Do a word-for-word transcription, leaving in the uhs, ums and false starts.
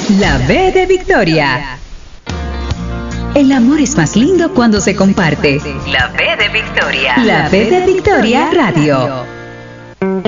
La B de Victoria. El amor es más lindo cuando se comparte. La B de Victoria. La B de Victoria Radio.